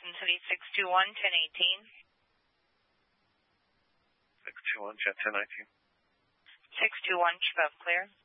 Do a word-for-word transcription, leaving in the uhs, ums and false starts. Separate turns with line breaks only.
Carson City, six two one, ten eighteen.
six two one, jet ten nineteen.
six two one, above clear.